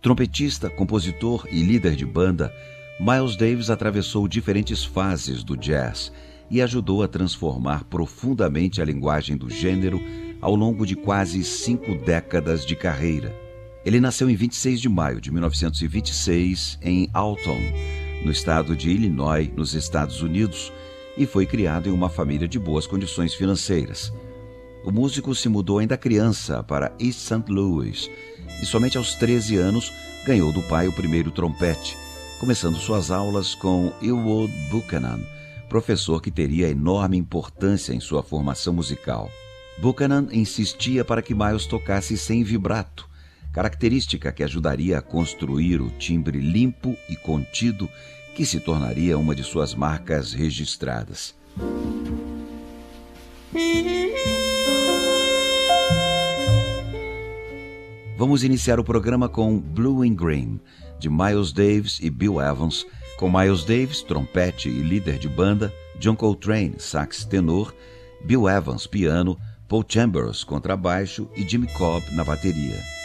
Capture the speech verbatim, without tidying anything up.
Trompetista, compositor e líder de banda, Miles Davis atravessou diferentes fases do jazz e ajudou a transformar profundamente a linguagem do gênero ao longo de quase cinco décadas de carreira. Ele nasceu em vinte e seis de maio de mil novecentos e vinte e seis em Alton, no estado de Illinois, nos Estados Unidos, e foi criado em uma família de boas condições financeiras. O músico se mudou ainda criança para East Saint Louis e somente aos treze anos ganhou do pai o primeiro trompete, começando suas aulas com Elwood Buchanan, professor que teria enorme importância em sua formação musical. Buchanan insistia para que Miles tocasse sem vibrato, característica que ajudaria a construir o timbre limpo e contido que se tornaria uma de suas marcas registradas. Vamos iniciar o programa com Blue and Green, de Miles Davis e Bill Evans, com Miles Davis, trompete e líder de banda, John Coltrane, sax tenor, Bill Evans, piano, Paul Chambers, contrabaixo e Jimmy Cobb na bateria.